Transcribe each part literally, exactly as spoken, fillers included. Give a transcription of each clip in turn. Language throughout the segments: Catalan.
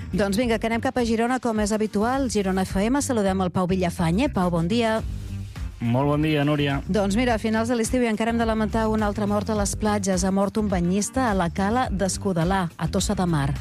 Doncs vinga, que anem cap a Girona, com és habitual. Girona F M, saludem el Pau Villafañe. Pau, bon dia. Molt bon dia, Núria. Doncs mira, a finals de l'estiu i encara hem de lamentar una altra mort a les platges. Ha mort un banyista a la cala d'Escudelà, a Tossa de Mar.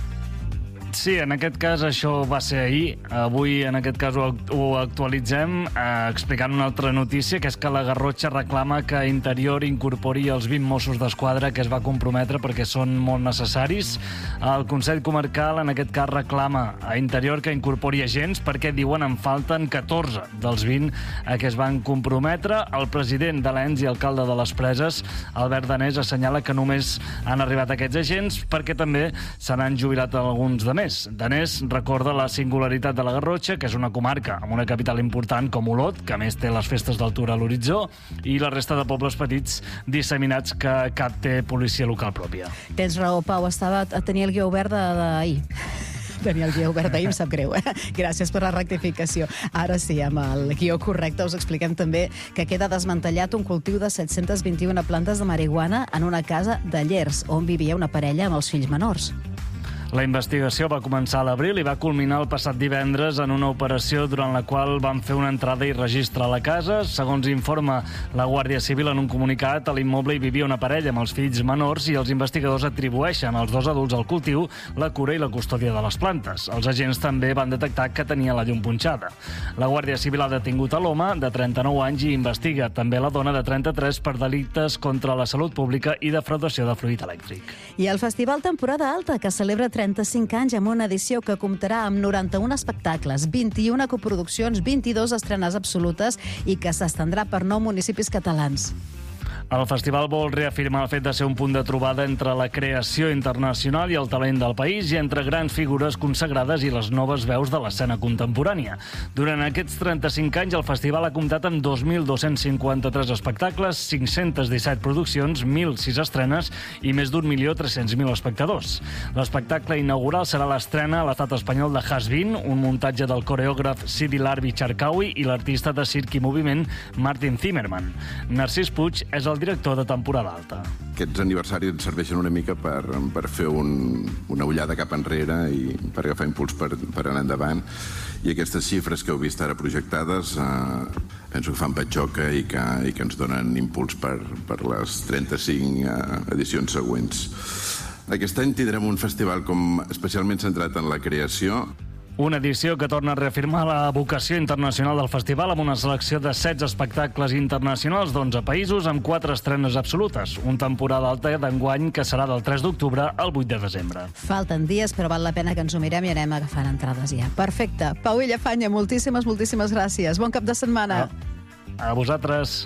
Sí, en aquest cas això va ser ahir. Avui, en aquest cas, ho, ho actualitzem eh, explicant una altra notícia, que és que la Garrotxa reclama que Interior incorpori els vint Mossos d'Esquadra que es va comprometre perquè són molt necessaris. El Consell Comarcal, en aquest cas, reclama a Interior que incorpori agents perquè, diuen, en falten catorze dels vint a què es van comprometre. El president de l'E N S i alcalde de les Preses, Albert Danés, assenyala que només han arribat aquests agents perquè també se n'han jubilat alguns de més. Danés recorda la singularitat de la Garrotxa, que és una comarca amb una capital important com Olot, que a més té les festes d'altura a l'horitzó, i la resta de pobles petits disseminats que cap té policia local pròpia. Tens raó, Pau, estava a tenir el guió obert d'ahir. Tenia el guió obert d'ahir, em sap greu, eh? Gràcies per la rectificació. Ara sí, amb el guió correcte us expliquem també que queda desmantellat un cultiu de set-cents vint-i-una plantes de marihuana en una casa de Llers, on vivia una parella amb els fills menors. La investigació va començar a l'abril i va culminar el passat divendres en una operació durant la qual van fer una entrada i registre a la casa. Segons informa la Guàrdia Civil en un comunicat, a l'immoble hi vivia una parella amb els fills menors i els investigadors atribueixen als dos adults al cultiu la cura i la custòdia de les plantes. Els agents també van detectar que tenia la llum punxada. La Guàrdia Civil ha detingut a l'home, de trenta-nou anys, i investiga també la dona de trenta-tres per delictes contra la salut pública i defraudació de fluid elèctric. I el Festival Temporada Alta, que celebra trenta-cinc anys amb una edició que comptarà amb noranta-un espectacles, vint-i-una coproduccions, vint-i-dos estrenes absolutes i que s'estendrà per nou municipis catalans. El festival vol reafirmar el fet de ser un punt de trobada entre la creació internacional i el talent del país i entre grans figures consagrades i les noves veus de l'escena contemporània. Durant aquests trenta-cinc anys, el festival ha comptat amb dos mil dos-cents cinquanta-tres espectacles, cinc-cents disset produccions, mil sis estrenes i més d'un milió tres-cents mil espectadors. L'espectacle inaugural serà l'estrena a l'estat espanyol de Has-Been, un muntatge del coreògraf Sidi Larbi Charkaoui i l'artista de circ i moviment Martin Zimmerman. Narcís Puig és el director de Temporada Alta. Aquests aniversaris ens serveixen una mica per, per fer un, una ullada cap enrere i per agafar impuls per, per anar endavant. I aquestes xifres que heu vist ara projectades eh, penso que fan patxoca i que, i que ens donen impuls per, per les trenta-cinc eh, edicions següents. Aquest any tindrem un festival com especialment centrat en la creació. Una edició que torna a reafirmar la vocació internacional del festival amb una selecció de setze espectacles internacionals d'onze països amb quatre estrenes absolutes. Un temporada alta d'enguany que serà del tres d'octubre al vuit de desembre. Falten dies, però val la pena que ens ho mirem i anem agafant entrades ja. Perfecte. Pau Villafañe, moltíssimes, moltíssimes gràcies. Bon cap de setmana. A, a vosaltres.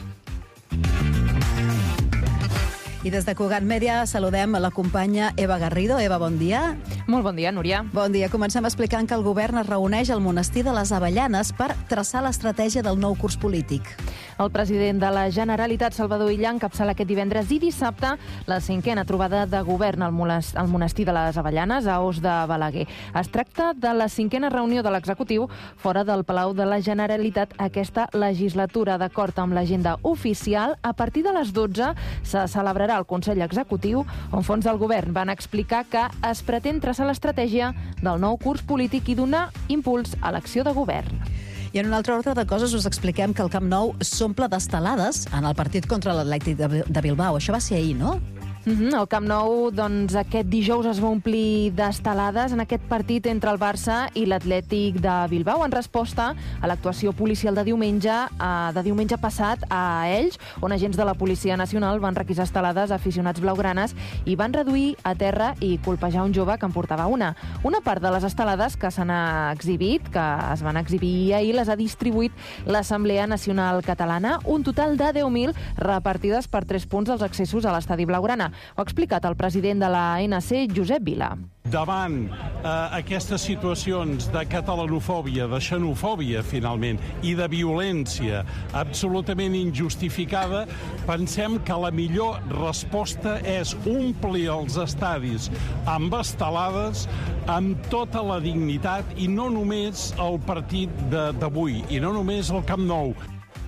I des de Cugat Mèdia saludem la companya Eva Garrido. Eva, bon dia. Molt bon dia, Núria. Bon dia. Comencem explicant que el govern es reuneix al monestir de les Avellanes per traçar l'estratègia del nou curs polític. El president de la Generalitat, Salvador Illa, encapçala aquest divendres i dissabte la cinquena trobada de govern al monestir de les Avellanes, a Os de Balaguer. Es tracta de la cinquena reunió de l'executiu fora del Palau de la Generalitat aquesta legislatura. D'acord amb l'agenda oficial, a partir de les dotze se celebrarà al Consell Executiu, on fons del govern van explicar que es pretén traçar l'estratègia del nou curs polític i donar impuls a l'acció de govern. I en un altre ordre de coses us expliquem que el Camp Nou s'omple d'estelades en el partit contra l'Atlètic de Bilbao. Això va ser ahir, no? Mm-hmm. El Camp Nou, doncs, aquest dijous es va omplir d'estelades en aquest partit entre el Barça i l'Atlètic de Bilbao en resposta a l'actuació policial de diumenge, eh, de diumenge passat a Elx, on agents de la Policia Nacional van requisar estelades a aficionats blaugranes i van reduir a terra i colpejar un jove que en portava una. Una part de les estelades que s'han exhibit, que es van exhibir ahir, les ha distribuït l'Assemblea Nacional Catalana, un total de deu mil repartides per tres punts als accessos a l'estadi blaugrana. Ho ha explicat el president de la A N C, Josep Vila. Davant eh, aquestes situacions de catalanofòbia, de xenofòbia, finalment, i de violència absolutament injustificada, pensem que la millor resposta és omplir els estadis amb estelades, amb tota la dignitat, i no només el partit d'avui, i no només el Camp Nou.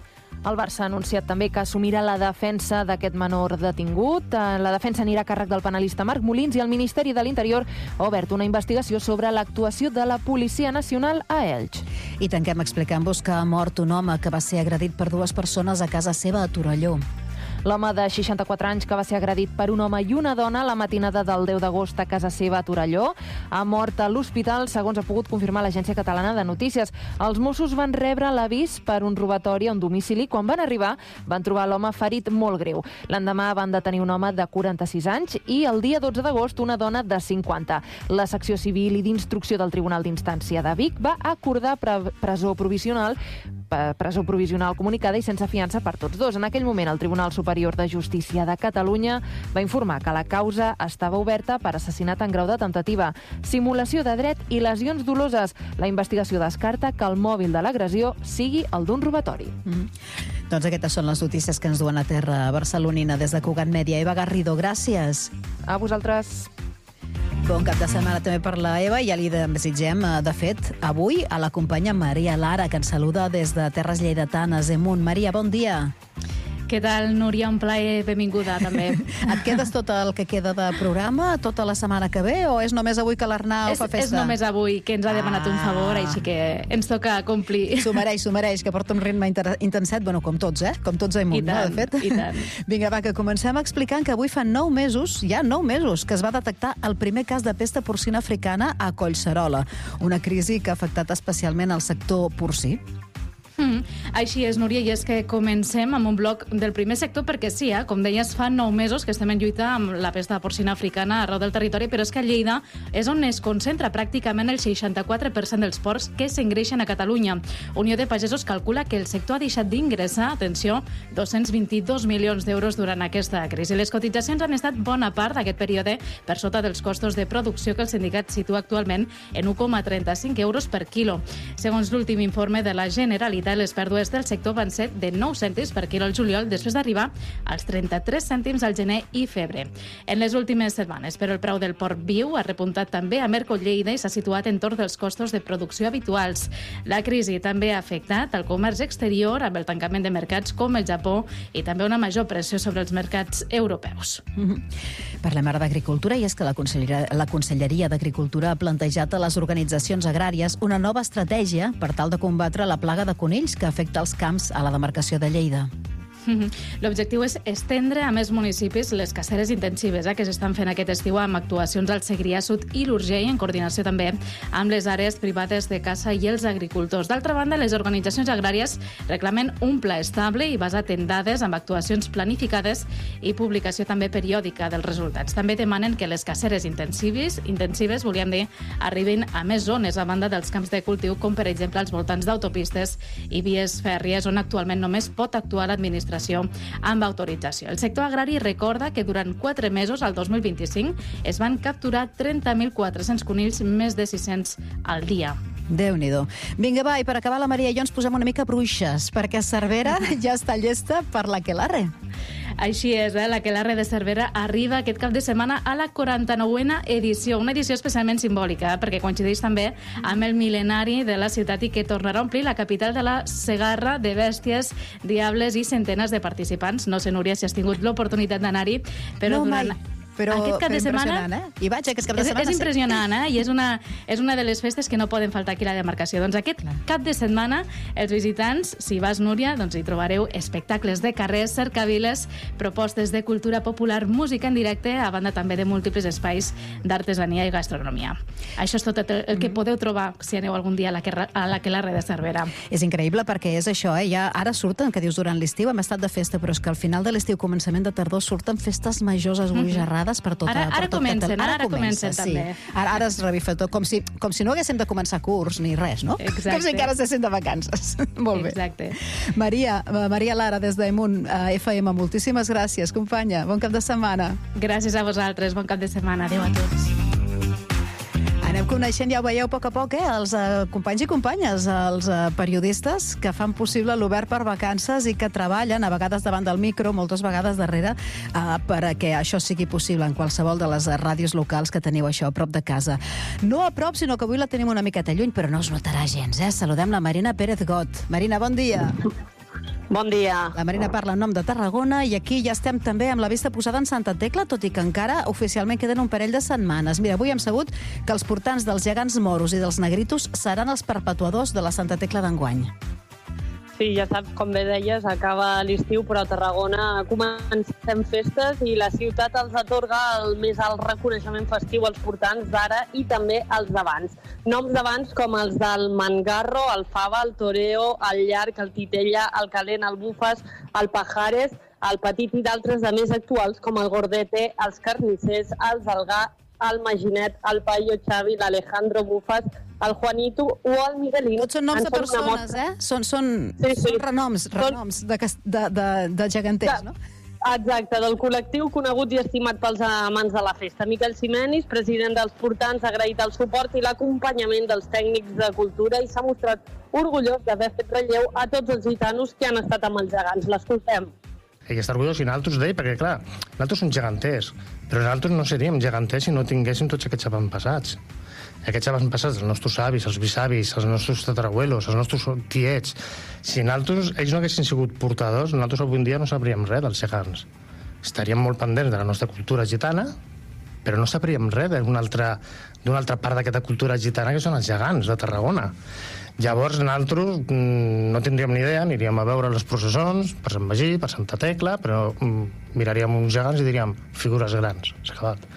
El Barça ha anunciat també que assumirà la defensa d'aquest menor detingut. La defensa anirà a càrrec del penalista Marc Molins i el Ministeri de l'Interior ha obert una investigació sobre l'actuació de la Policia Nacional a Elx. I tanquem explicant-vos que ha mort un home que va ser agredit per dues persones a casa seva a Torelló. L'home de seixanta-quatre anys que va ser agredit per un home i una dona la matinada del deu d'agost a casa seva a Torelló ha mort a l'hospital, segons ha pogut confirmar l'Agència Catalana de Notícies. Els Mossos van rebre l'avís per un robatori a un domicili. Quan van arribar, van trobar l'home ferit molt greu. L'endemà van detenir un home de quaranta-sis anys i el dia dotze d'agost una dona de cinquanta. La secció civil i d'instrucció del Tribunal d'Instància de Vic va acordar pre presó provisional presó provisional comunicada i sense fiança per tots dos. En aquell moment, el Tribunal Superior de Justícia de Catalunya va informar que la causa estava oberta per assassinat en grau de temptativa, simulació de dret i lesions doloses. La investigació descarta que el mòbil de l'agressió sigui el d'un robatori. Mm. Doncs aquestes són les notícies que ens duen a terra barcelonina des de Cugat Mèdia. Eva Garrido, gràcies. A vosaltres. Bon cap de setmana també per la Eva, i ja li desitgem, de fet, avui a la companya Maria Lara, que ens saluda des de Terres Lleidatanes, Emunt. Maria, bon dia. Què tal, Núria? Un plaer, benvinguda, també. Et quedes tot el que queda de programa, tota la setmana que ve, o és només avui que l'Arnau fa festa? És només avui, que ens ha demanat ah. un favor, així que ens toca complir. S'ho mereix, s'ho mereix, que porta un ritme intenset, bueno, com tots, eh? Com tots a Emunt, no, de fet? I tant, Vinga, va, que comencem explicant que avui fa nou mesos, ja nou mesos, que es va detectar el primer cas de pesta porcina africana a Collserola, una crisi que ha afectat especialment el sector porcí. Mm, així és, Núria, i és que comencem amb un bloc del primer sector, perquè sí, eh, com deies, fa nou mesos que estem en lluita amb la pesta porcina africana arreu del territori, però és que a Lleida és on es concentra pràcticament el seixanta-quatre per cent dels porcs que s'engreixen a Catalunya. Unió de Pagesos calcula que el sector ha deixat d'ingressar, atenció, dos-cents vint-i-dos milions d'euros durant aquesta crisi. Les cotitzacions han estat bona part d'aquest període per sota dels costos de producció que el sindicat situa actualment en un coma trenta-cinc euros per quilo. Segons l'últim informe de la Generalitat, les pèrdues del sector van ser de nou cèntims per quilo al juliol, després d'arribar als trenta-tres cèntims al gener i febrer. En les últimes setmanes, però el preu del porc viu ha repuntat també a Merco Lleida i s'ha situat entorn dels costos de producció habituals. La crisi també ha afectat el comerç exterior amb el tancament de mercats com el Japó i també una major pressió sobre els mercats europeus. Mm-hmm. Parlem ara d'agricultura, i és que la Conselleria, la Conselleria d'Agricultura ha plantejat a les organitzacions agràries una nova estratègia per tal de combatre la plaga de conills que afecta els camps a la demarcació de Lleida. L'objectiu és estendre a més municipis les caceres intensives eh, que s'estan fent aquest estiu amb actuacions al Segrià Sud i l'Urgell, en coordinació també amb les àrees privades de caça i els agricultors. D'altra banda, les organitzacions agràries reclamen un pla estable i basat en dades amb actuacions planificades i publicació també periòdica dels resultats. També demanen que les caceres intensives, intensives volíem dir, arribin a més zones a banda dels camps de cultiu, com per exemple als voltants d'autopistes i vies fèrries, on actualment només pot actuar l'administració amb autorització. El sector agrari recorda que durant quatre mesos, al dos mil vint-i-cinc, es van capturar trenta mil quatre-cents conills, més de sis-cents al dia. Déu-n'hi-do. Vinga, va, i per acabar, la Maria i jo ens posem una mica bruixes, perquè Cervera ja està llesta per l'Aquelarre. Així és, eh? l'Aquelarre de Cervera arriba aquest cap de setmana a la quaranta-nouena edició, una edició especialment simbòlica, eh? perquè coincideix també amb el mil·lenari de la ciutat i que tornarà a omplir la capital de la Segarra de bèsties, diables i centenes de participants. No sé, Núria, si has tingut l'oportunitat d'anar-hi, però no, durant... mai. Però, aquest cap però de setmana... Eh? I vaig, aquest cap de és, setmana... És impressionant, eh? I és una, és una de les festes que no poden faltar aquí a la demarcació. Doncs aquest Clar. cap de setmana, els visitants, si vas, Núria, doncs hi trobareu espectacles de carrers, cercaviles, propostes de cultura popular, música en directe, a banda també de múltiples espais d'artesania i gastronomia. Això és tot el, el que podeu trobar si aneu algun dia a l'Aquelarre de Cervera. És increïble perquè és això, eh? Ja ara surten, que dius durant l'estiu hem estat de festa, però és que al final de l'estiu, començament de tardor, surten festes majors esbojarrades per tota... Ara, ara per tot comencen, ara, ara comencen, sí. també. Ara, ara es revifa tot, com si, com si no haguéssim de començar curs ni res, no? Exacte. Com si encara estéssim de vacances. Molt bé. Exacte. Maria, Maria Lara, des d'Emunt, F M, moltíssimes gràcies, companya. Bon cap de setmana. Gràcies a vosaltres, bon cap de setmana. Adéu a tots. Anem coneixent, ja ho veieu a poc a poc, eh, els uh, companys i companyes, els uh, periodistes que fan possible l'Obert per Vacances i que treballen, a vegades davant del micro, moltes vegades darrere, uh, perquè això sigui possible en qualsevol de les ràdios locals que teniu això a prop de casa. No a prop, sinó que avui la tenim una miqueta lluny, però no es notarà gens, eh? Saludem la Marina Pérez Got. Marina, bon dia. Bon dia. La Marina parla en nom de Tarragona i aquí ja estem també amb la vista posada en Santa Tecla, tot i que encara oficialment queden un parell de setmanes. Mira, avui hem sabut que els portants dels gegants moros i dels negritos seran els perpetuadors de la Santa Tecla d'enguany. Sí, ja saps, com bé deies, acaba l'estiu, però a Tarragona comencem festes i la ciutat els atorga el més alt reconeixement festiu als portants d'ara i també als d'abans. Noms d'abans com els del Mangarro, el Fava, el Toreo, el Llarg, el Titella, el Calent, el Bufes, el Pajares, el Petit i d'altres de més actuals com el Gordete, els Carnissers, el Zalgà, el Maginet, el Paio Xavi, l'Alejandro Bufes, el Juanito o el Miguelín. Tots són noms de persones, eh? Són, són, sí, sí. són renoms, renoms de, de, de, de geganters, no? Exacte, del col·lectiu conegut i estimat pels amants de la festa. Miquel Ximenis, president dels portants, ha agraït el suport i l'acompanyament dels tècnics de cultura i s'ha mostrat orgullós d'haver fet relleu a tots els gitanos que han estat amb els gegants. L'escoltem. Ell està orgullós i nosaltres d'ell, perquè, clar, nosaltres som geganters, però nosaltres no seríem geganters si no tinguéssim tots aquests avantpassats. Aquests avantpassats, els nostres avis, els bisavis, els nostres tatarabuelos, els nostres tiets. Si nosaltres, ells no haguessin sigut portadors, nosaltres avui en dia no sabríem res dels gegants. Estaríem molt pendents de la nostra cultura gitana, però no sabríem res d'una altra, d'una altra part d'aquesta cultura gitana que són els gegants de Tarragona. Llavors, nosaltres no tindríem ni idea, aniríem a veure les processons per Sant Magí, per Santa Tecla, però miraríem uns gegants i diríem figures grans, s'ha acabat.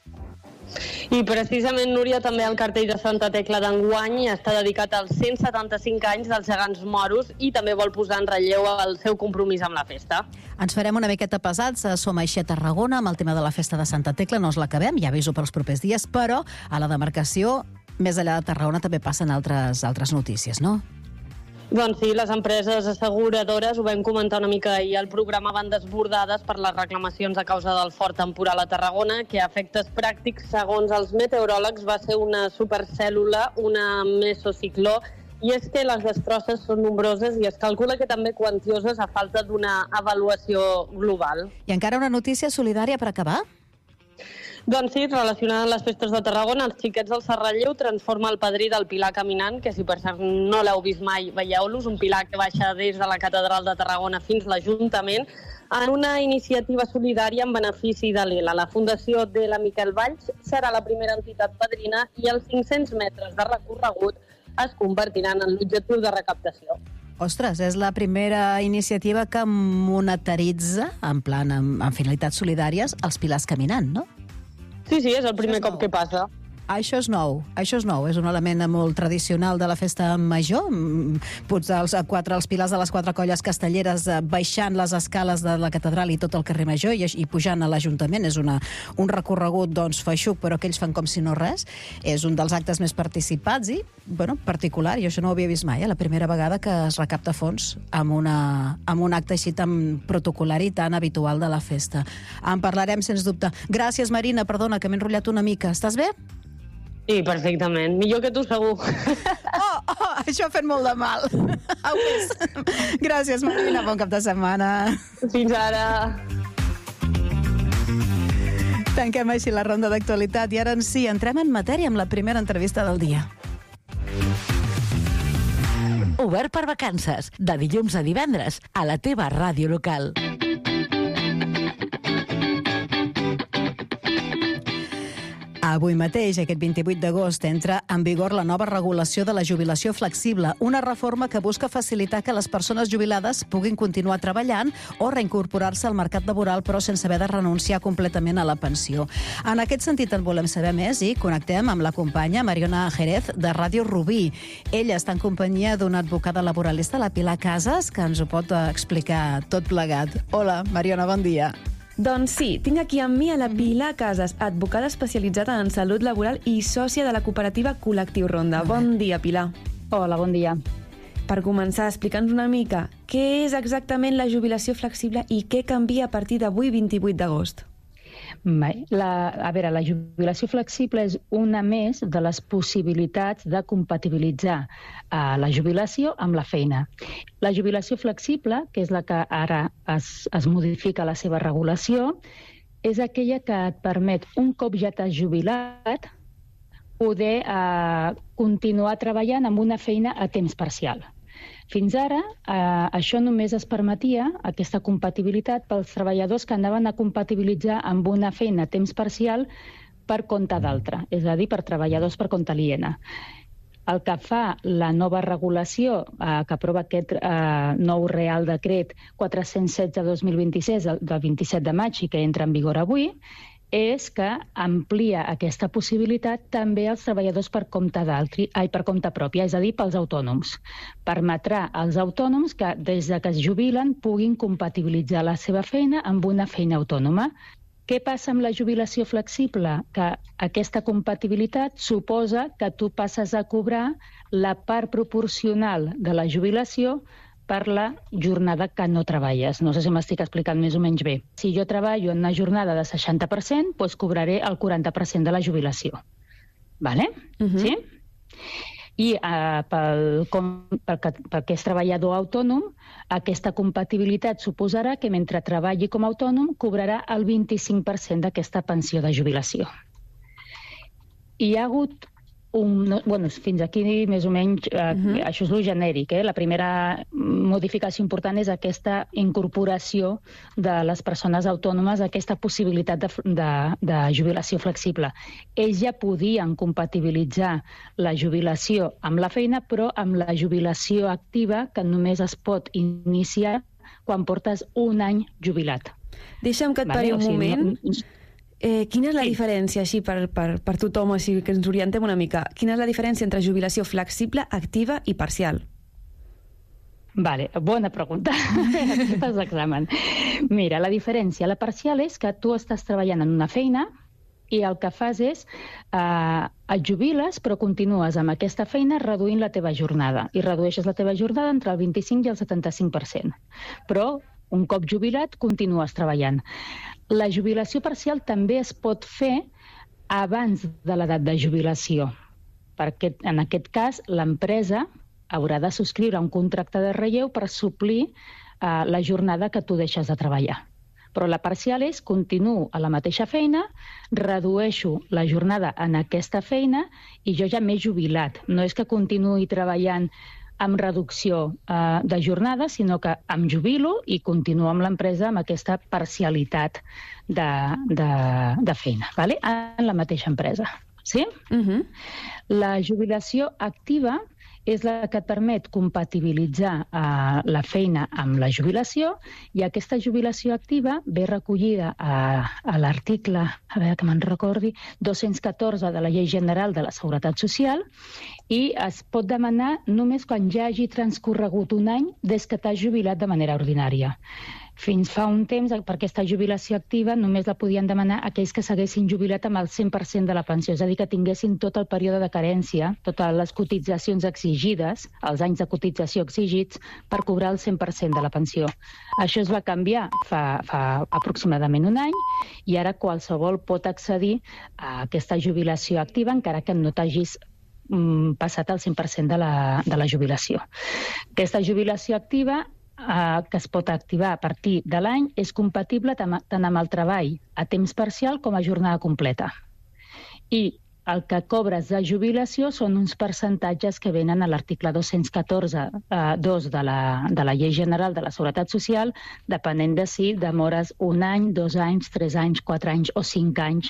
I precisament, Núria, també el cartell de Santa Tecla d'enguany està dedicat als cent setanta-cinc anys dels gegants moros i també vol posar en relleu el seu compromís amb la festa. Ens farem una miqueta pesats, som així a Tarragona amb el tema de la festa de Santa Tecla, no us l'acabem, ja aviso pels propers dies, però a la demarcació, més enllà de Tarragona, també passen altres, altres notícies, no? Doncs sí, les empreses asseguradores, ho vam comentar una mica ahir al programa, van desbordades per les reclamacions a causa del fort temporal a Tarragona, que a efectes pràctics, segons els meteoròlegs, va ser una supercèl·lula, una mesocicló, i és que les destrosses són nombroses i es calcula que també quantioses a falta d'una avaluació global. I encara una notícia solidària per acabar? Doncs sí, relacionada amb les festes de Tarragona, els xiquets del Serralleu transforma el padrí del Pilar caminant, que si per cert no l'heu vist mai, veieu-los, un pilar que baixa des de la Catedral de Tarragona fins a l'Ajuntament, en una iniciativa solidària en benefici de l'Ela. La Fundació de la Miquel Valls serà la primera entitat padrina i els cinc-cents metres de recorregut es convertiran en l'objectiu de recaptació. Ostres, és la primera iniciativa que monetaritza, en plan, amb, amb finalitats solidàries, els pilars caminant, no? Sí, sí, és el primer cop que passa. Això és nou, això és nou. És un element molt tradicional de la festa major. Potser els quatre, els pilars de les quatre colles castelleres baixant les escales de la catedral i tot el carrer Major i, i pujant a l'Ajuntament. És una, un recorregut doncs, feixuc, però que ells fan com si no res. És un dels actes més participats i, bueno, particular. Jo això no ho havia vist mai, eh? La primera vegada que es recapta fons amb, una, amb un acte així tan protocolar i tan habitual de la festa. En parlarem, sens dubte. Gràcies, Marina. Perdona, que m'he enrotllat una mica. Estàs bé? Sí, perfectament. Millor que tu, segur. Oh, oh, això ha fet molt de mal. Au, gràcies, Marina. Bon cap de setmana. Fins ara. Tanquem així la ronda d'actualitat i ara en sí, entrem en matèria amb la primera entrevista del dia. Obert per vacances, de dilluns a divendres, a la teva ràdio local. Avui mateix, aquest vint-i-vuit d'agost, entra en vigor la nova regulació de la jubilació flexible, una reforma que busca facilitar que les persones jubilades puguin continuar treballant o reincorporar-se al mercat laboral, però sense haver de renunciar completament a la pensió. En aquest sentit en volem saber més i connectem amb la companya Mariona Jerez de Ràdio Rubí. Ella està en companyia d'una advocada laboralista, la Pilar Casas, que ens ho pot explicar tot plegat. Hola, Mariona, bon dia. Doncs sí, tinc aquí amb mi a la Pilar Casas, advocada especialitzada en salut laboral i sòcia de la cooperativa Col·lectiu Ronda. Bon dia, Pilar. Hola, bon dia. Per començar, explica'ns una mica què és exactament la jubilació flexible i què canvia a partir d'avui, vint-i-vuit d'agost. La, a veure, la jubilació flexible és una més de les possibilitats de compatibilitzar eh, la jubilació amb la feina. La jubilació flexible, que és la que ara es, es modifica la seva regulació, és aquella que et permet, un cop ja t'has jubilat, poder eh, continuar treballant amb una feina a temps parcial. Fins ara, eh, això només es permetia, aquesta compatibilitat, pels treballadors que anaven a compatibilitzar amb una feina a temps parcial per compte d'altre, és a dir, per treballadors per compte aliena. El que fa la nova regulació eh, que aprova aquest eh, nou Real Decret quatre-cents setze dos mil vint-i-sis del vint-i-set de maig i que entra en vigor avui, és que amplia aquesta possibilitat també als treballadors per compte d'altri, ai, per compte pròpia, és a dir, pels autònoms. Permetrà als autònoms que des de que es jubilen puguin compatibilitzar la seva feina amb una feina autònoma. Què passa amb la jubilació flexible? Que aquesta compatibilitat suposa que tu passes a cobrar la part proporcional de la jubilació per la jornada que no treballes. No sé si m'estic explicant més o menys bé. Si jo treballo en una jornada de seixanta per cent, doncs cobraré el quaranta per cent de la jubilació. Vale? Uh-huh. Sí? I eh, pel, com, perquè, perquè és treballador autònom, aquesta compatibilitat suposarà que mentre treballi com a autònom cobrarà el vint-i-cinc per cent d'aquesta pensió de jubilació. Hi ha hagut un... Bueno, fins aquí més o menys, eh, uh-huh. això és el genèric. Eh? La primera modificació important és aquesta incorporació de les persones autònomes, aquesta possibilitat de, de, de jubilació flexible. Ells ja podien compatibilitzar la jubilació amb la feina, però amb la jubilació activa, que només es pot iniciar quan portes un any jubilat. Deixa'm que et pari un moment. Eh, quina és la sí. diferència, així, per, per, per tothom, així, que ens orientem una mica, quina és la diferència entre jubilació flexible, activa i parcial? Vale, bona pregunta. Estàs examen. Mira, la diferència, la parcial és que tu estàs treballant en una feina i el que fas és eh, et jubiles, però continues amb aquesta feina reduint la teva jornada. I redueixes la teva jornada entre el vint-i-cinc i el setanta-cinc per cent. Però un cop jubilat, continues treballant. La jubilació parcial també es pot fer abans de l'edat de jubilació, perquè en aquest cas l'empresa haurà de subscriure un contracte de relleu per suplir eh, la jornada que tu deixes de treballar. Però la parcial és, continuo a la mateixa feina, redueixo la jornada en aquesta feina i jo ja m'he jubilat. No és que continuï treballant amb reducció eh, de jornada, sinó que em jubilo i continuo amb l'empresa amb aquesta parcialitat de, de, de feina, vale? En la mateixa empresa. Sí? Uh-huh. La jubilació activa és la que et permet compatibilitzar eh, la feina amb la jubilació, i aquesta jubilació activa ve recollida a, a l'article, a veure que me'n recordi, dos-cents catorze de la Llei General de la Seguretat Social, i es pot demanar només quan ja hagi transcorregut un any des que t'has jubilat de manera ordinària. Fins fa un temps, per aquesta jubilació activa, només la podien demanar aquells que s'haguessin jubilat amb el cent per cent de la pensió, és a dir, que tinguessin tot el període de carència, totes les cotitzacions exigides, els anys de cotització exigits, per cobrar el cent per cent de la pensió. Això es va canviar fa, fa aproximadament un any, i ara qualsevol pot accedir a aquesta jubilació activa, encara que no t'hagis mm, passat el cent per cent de la, de la jubilació. Aquesta jubilació activa, Uh, que es pot activar a partir de l'any, és compatible tant amb el treball a temps parcial com a jornada completa. I el que cobres de jubilació són uns percentatges que venen a l'article dos-cents catorze dos de, la, de la Llei General de la Seguretat Social, depenent de si demores un any, dos anys, tres anys, quatre anys o cinc anys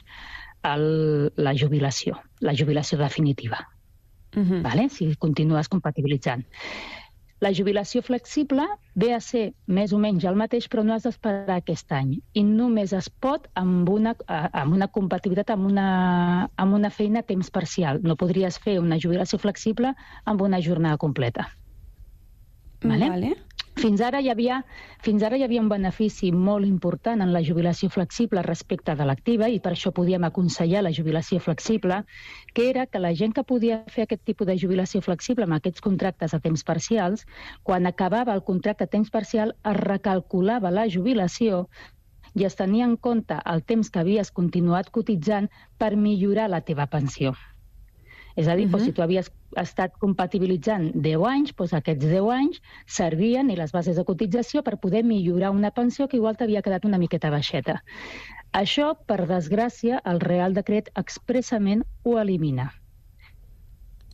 el, la jubilació, la jubilació definitiva. Uh-huh. Vale? Si continues compatibilitzant. La jubilació flexible ve a ser més o menys el mateix, però no has d'esperar aquest any. I només es pot amb una, amb una compatibilitat amb una, amb una feina a temps parcial. No podries fer una jubilació flexible amb una jornada completa. Vale? Vale. Fins ara, hi havia, fins ara hi havia un benefici molt important en la jubilació flexible respecte de l'activa, i per això podíem aconsellar la jubilació flexible, que era que la gent que podia fer aquest tipus de jubilació flexible amb aquests contractes a temps parcials, quan acabava el contracte a temps parcial es recalculava la jubilació i es tenia en compte el temps que havies continuat cotitzant per millorar la teva pensió. És a dir, uh-huh. doncs, si tu havies estat compatibilitzant deu anys, doncs aquests deu anys servien i les bases de cotització per poder millorar una pensió que igual t'havia quedat una miqueta baixeta. Això, per desgràcia, el Real Decret expressament ho elimina.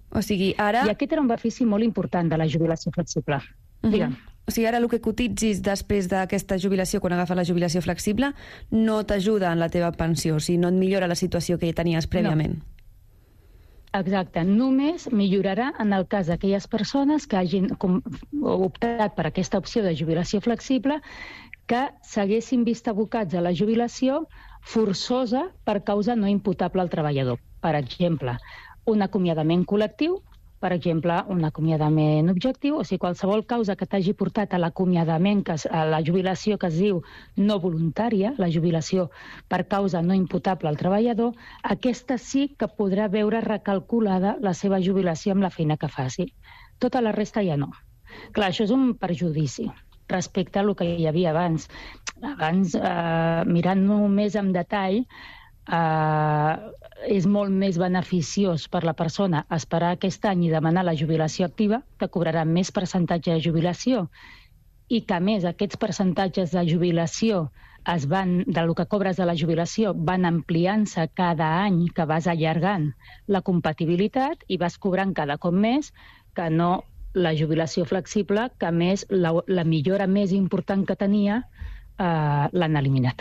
O sigui, ara... I aquest era un benefici molt important de la jubilació flexible. Uh-huh. Digue'm. O sigui, ara el que cotitzis després d'aquesta jubilació, quan agafes la jubilació flexible, no t'ajuda en la teva pensió, o sigui, no et millora la situació que tenies prèviament. No. Exacte. Només millorarà en el cas d'aquelles persones que hagin optat per aquesta opció de jubilació flexible que s'haguessin vist abocats a la jubilació forçosa per causa no imputable al treballador. Per exemple, un acomiadament col·lectiu, per exemple, un acomiadament objectiu, o sigui, qualsevol causa que t'hagi portat a l'acomiadament, a la jubilació que es diu no voluntària, la jubilació per causa no imputable al treballador, aquesta sí que podrà veure recalculada la seva jubilació amb la feina que faci. Tota la resta ja no. Clar, això és un perjudici respecte a el que hi havia abans. Abans, eh, mirant-ho més en detall, eh, és molt més beneficiós per la persona esperar aquest any i demanar la jubilació activa, que cobrarà més percentatge de jubilació, i que, a més, aquests percentatges de jubilació es van, del que cobres de la jubilació van ampliant-se cada any que vas allargant la compatibilitat i vas cobrant cada cop més, que no la jubilació flexible, que a més la, la millora més important que tenia eh, l'han eliminat.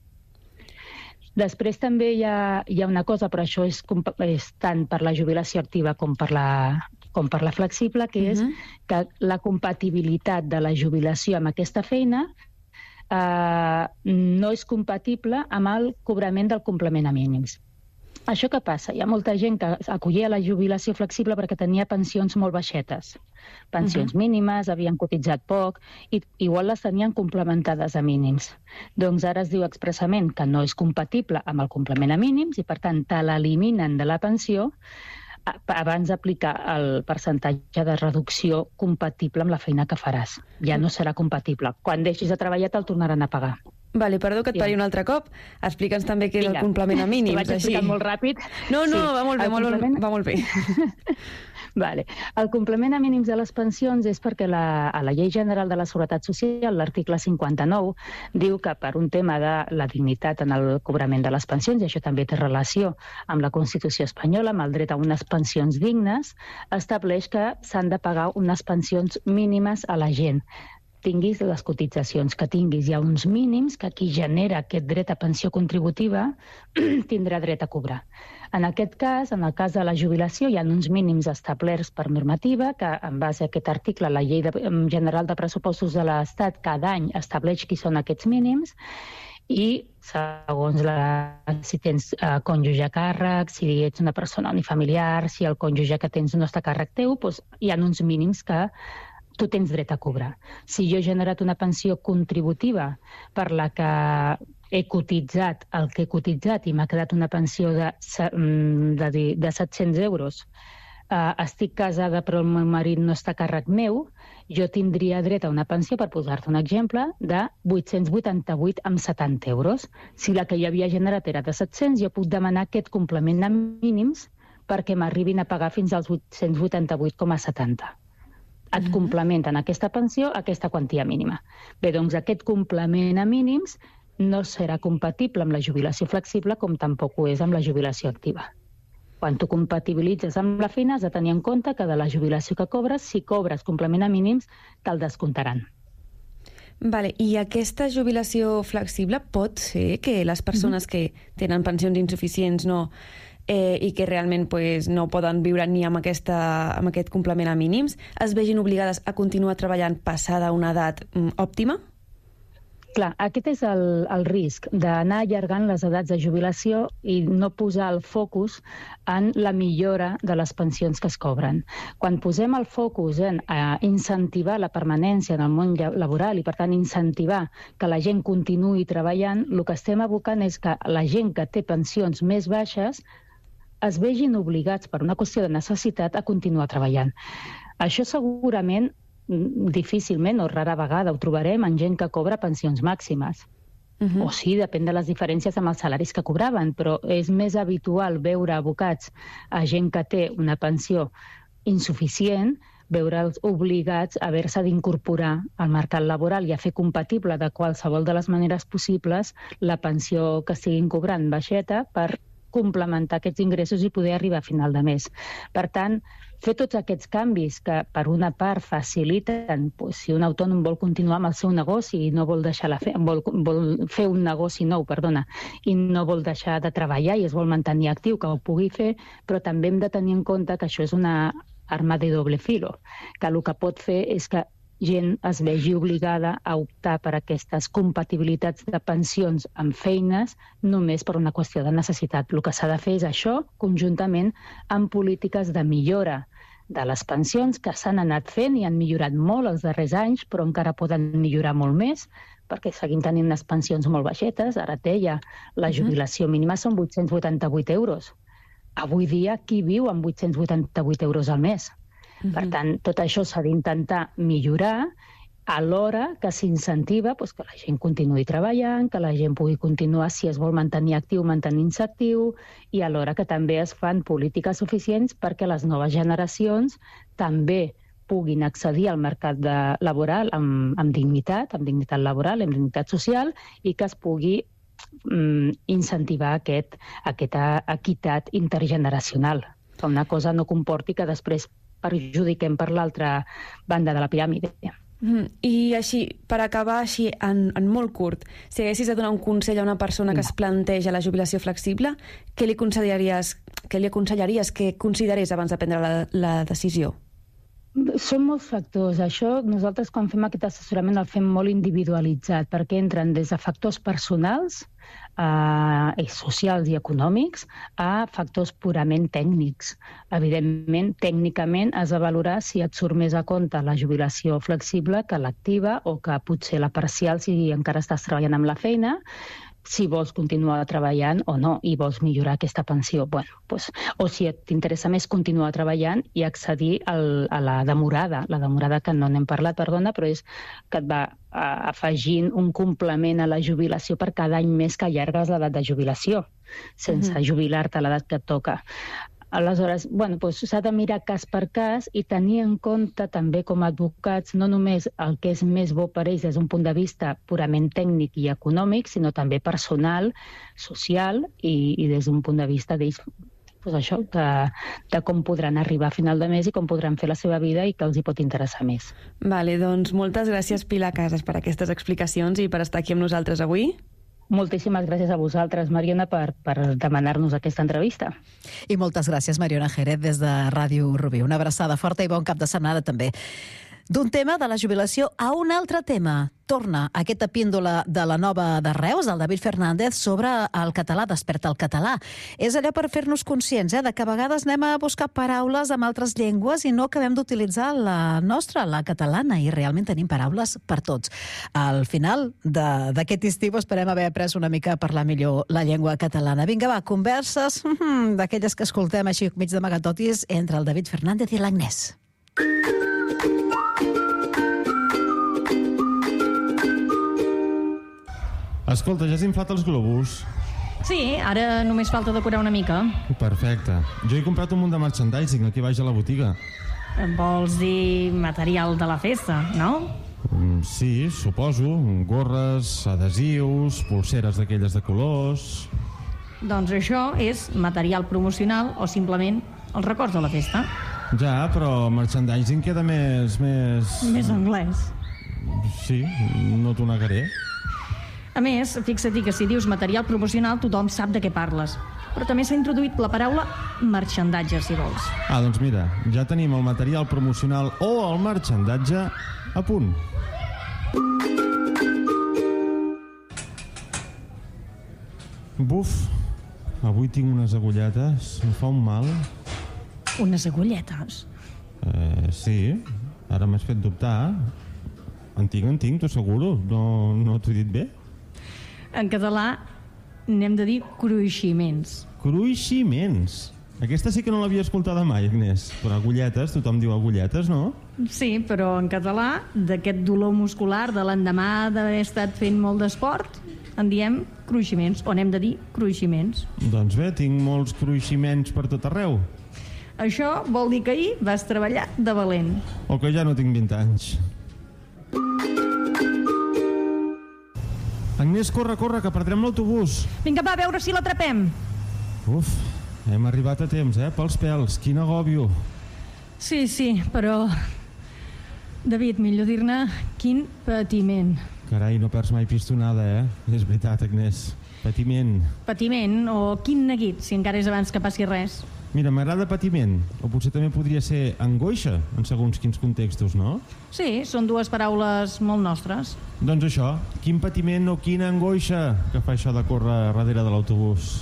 Després també hi ha, hi ha una cosa, però això és, és tant per la jubilació activa com per la, com per la flexible, que és uh-huh. que la compatibilitat de la jubilació amb aquesta feina eh, no és compatible amb el cobrament del complement a mínims. Això què passa? Hi ha molta gent que acollia a la jubilació flexible perquè tenia pensions molt baixetes. Pensions uh-huh. mínimes, havien cotitzat poc, i igual les tenien complementades a mínims. Doncs ara es diu expressament que no és compatible amb el complement a mínims i, per tant, te l'eliminen de la pensió abans d'aplicar el percentatge de reducció compatible amb la feina que faràs. Ja no serà compatible. Quan deixis de treballar te'l tornaran a pagar. Vale, perdó que et pari un altre cop. Explica'ns també què és el complement a mínims. T'ho vaig explicar molt ràpid. No, no, sí. va molt bé, molt, complement... va molt bé. Vale. El complement a mínims de les pensions és perquè la, a la Llei General de la Seguretat Social, l'article cinquanta-nou, diu que per un tema de la dignitat en el cobrament de les pensions, i això també té relació amb la Constitució espanyola, amb el dret a unes pensions dignes, estableix que s'han de pagar unes pensions mínimes a la gent. Tinguis les cotitzacions que tinguis. Hi ha uns mínims que qui genera aquest dret a pensió contributiva tindrà dret a cobrar. En aquest cas, en el cas de la jubilació, hi ha uns mínims establerts per normativa que, en base a aquest article, la Llei de, General de Pressupostos de l'Estat cada any estableix qui són aquests mínims i, segons la, si tens eh, cònjuge a càrrec, si ets una persona unifamiliar, si el cònjuge que tens no està a càrrec teu, doncs hi ha uns mínims que tu tens dret a cobrar. Si jo he generat una pensió contributiva per la que he cotitzat el que he cotitzat i m'ha quedat una pensió de, de, de set-cents euros, eh, estic casada però el meu marit no està a càrrec meu, jo tindria dret a una pensió, per posar-te un exemple, de vuit-cents vuitanta-vuit coma setanta euros. Si la que hi havia generat era de set-cents, jo puc demanar aquest complement a mínims perquè m'arribin a pagar fins als vuit-cents vuitanta-vuit coma setanta. Et uh-huh. complementen aquesta pensió aquesta quantia mínima. Bé, doncs aquest complement a mínims no serà compatible amb la jubilació flexible com tampoc ho és amb la jubilació activa. Quan tu compatibilitzes amb la feina has de tenir en compte que de la jubilació que cobres, si cobres complement a mínims, te'l descomptaran. Vale, i aquesta jubilació flexible pot ser que les persones uh-huh. que tenen pensions insuficients no... Eh, i que realment pues, no poden viure ni amb, aquesta, amb aquest complement a mínims, es vegin obligades a continuar treballant passada una edat mm, òptima? Clar, aquest és el, el risc d'anar allargant les edats de jubilació i no posar el focus en la millora de les pensions que es cobren. Quan posem el focus en a incentivar la permanència en el món laboral i, per tant, incentivar que la gent continuï treballant, el que estem abocant és que la gent que té pensions més baixes es vegin obligats per una qüestió de necessitat a continuar treballant. Això segurament, difícilment o rara vegada ho trobarem en gent que cobra pensions màximes. Uh-huh. O sí, depèn de les diferències amb els salaris que cobraven, però és més habitual veure abocats a gent que té una pensió insuficient, veure'ls obligats a haver-se d'incorporar al mercat laboral i a fer compatible de qualsevol de les maneres possibles la pensió que estiguin cobrant baixeta per complementar aquests ingressos i poder arribar a final de mes. Per tant, fer tots aquests canvis que, per una part, faciliten doncs, si un autònom vol continuar amb el seu negoci i no vol deixar la fe... vol, vol fer un negoci nou, perdona, i no vol deixar de treballar i es vol mantenir actiu, que ho pugui fer, però també hem de tenir en compte que això és una arma de doble filo, que el que pot fer és que gent es vegi obligada a optar per aquestes compatibilitats de pensions amb feines només per una qüestió de necessitat. El que s'ha de fer és això conjuntament amb polítiques de millora de les pensions que s'han anat fent i han millorat molt els darrers anys, però encara poden millorar molt més, perquè seguim tenint unes pensions molt baixetes. Ara et deia, la jubilació mínima són vuit-cents vuitanta-vuit euros. Avui dia, qui viu amb vuit-cents vuitanta-vuit euros al mes? Uh-huh. Per tant, tot això s'ha d'intentar millorar alhora que s'incentiva doncs, que la gent continuï treballant, que la gent pugui continuar, si es vol mantenir actiu, mantenint-se actiu, i alhora que també es fan polítiques suficients perquè les noves generacions també puguin accedir al mercat de, laboral amb, amb dignitat, amb dignitat laboral, amb dignitat social, i que es pugui mm, incentivar aquest, aquesta equitat intergeneracional, que una cosa no comporti que després perjudiquem per l'altra banda de la piràmide. Mm, I així, per acabar així, en, en molt curt, si haguessis de donar un consell a una persona que es planteja la jubilació flexible, què li aconsellaries, què li aconsellaries que considerés abans de prendre la, la decisió? Són molts factors. Això, nosaltres quan fem aquest assessorament el fem molt individualitzat, perquè entren des de factors personals, eh, socials i econòmics, a factors purament tècnics. Evidentment, tècnicament has de valorar si et surt més a compte la jubilació flexible que l'activa, o que potser la parcial si encara estàs treballant amb la feina, si vols continuar treballant o no, i vols millorar aquesta pensió. Bueno, doncs, o si t'interessa més continuar treballant i accedir al, a la demorada, la demorada que no n'hem parlat, perdona, però és que et va a, afegint un complement a la jubilació per cada any més que allargues l'edat de jubilació, sense uh-huh. jubilar-te a l'edat que et toca. Aleshores, bueno, doncs s'ha de mirar cas per cas i tenir en compte també com a advocats no només el que és més bo per ells des d'un punt de vista purament tècnic i econòmic, sinó també personal, social i, i des d'un punt de vista d'ells, doncs això, de, de com podran arribar a final de mes i com podran fer la seva vida i que els hi pot interessar més. Vale, doncs moltes gràcies, Pilar Casas, per aquestes explicacions i per estar aquí amb nosaltres avui. Moltíssimes gràcies a vosaltres, Mariona, per, per demanar-nos aquesta entrevista. I moltes gràcies, Mariona Jerez, des de Ràdio Rubí. Una abraçada forta i bon cap de setmana també. D'un tema de la jubilació a un altre tema. Torna aquesta píndola de la Nova de Reus, del David Fernández, sobre el català, Desperta el català. És allò per fer-nos conscients, eh, de que a vegades anem a buscar paraules amb altres llengües i no acabem d'utilitzar la nostra, la catalana, i realment tenim paraules per tots. Al final d'aquest estiu esperem haver après una mica a parlar millor la llengua catalana. Vinga, va, converses d'aquelles que escoltem així mig d'amagatotis entre el David Fernández i l'Agnès. Escolta, ja has inflat els globus? Sí, ara només falta decorar una mica. Perfecte. Jo he comprat un munt de merchandising aquí baix a la botiga. Vols dir material de la festa, no? Mm, sí, suposo. Gorres, adhesius, pulseres d'aquelles de colors... Doncs això és material promocional o simplement els records de la festa. Ja, però merchandising queda més... Més, més anglès. Sí, no t'ho negaré. A més, fixa-t'hi que si dius material promocional tothom sap de què parles. Però també s'ha introduït la paraula marxandatge, si vols. Ah, doncs mira, ja tenim el material promocional o el marxandatge a punt. Buf, avui tinc unes agulletes, em fa un mal. Unes agulletes? Eh, sí, ara m'has fet dubtar. En tinc, en tinc, t'ho asseguro. No, no t'ho he dit bé? En català n'hem de dir cruiximents. Cruiximents? Aquesta sí que no l'havia escoltada mai, Agnès. Però agulletes, tothom diu agulletes, no? Sí, però en català, d'aquest dolor muscular de l'endemà d'haver estat fent molt d'esport, en diem cruiximents, o n'hem de dir cruiximents. Doncs bé, tinc molts cruiximents per tot arreu. Això vol dir que ahir vas treballar de valent. O que ja no tinc vint anys. Agnès, corre, corre, que perdrem l'autobús. Vinga, va, a veure si l'atrapem. Uf, hem arribat a temps, eh? Pels pèls, quin agòbio. Sí, sí, però... David, millor dir-ne quin patiment. Carai, no perds mai pistonada, eh? És veritat, Agnès. Patiment. Patiment o quin neguit, si encara és abans que passi res. Mira, m'agrada patiment, o potser també podria ser angoixa, en segons quins contextos, no? Sí, són dues paraules molt nostres. Doncs això, quin patiment o quina angoixa que fa això de córrer darrere de l'autobús.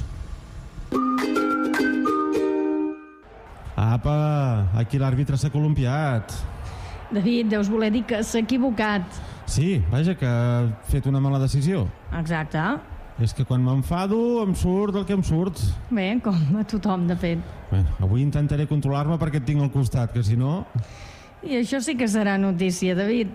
Apa, aquí l'àrbitre s'ha columpiat. David, deus voler dir que s'ha equivocat. Sí, vaja, que ha fet una mala decisió. Exacte. És que quan m'enfado em surt el que em surt. Bé, com a tothom, de fet. Bé, avui intentaré controlar-me perquè et tinc al costat, que si no... I això sí que serà notícia, David.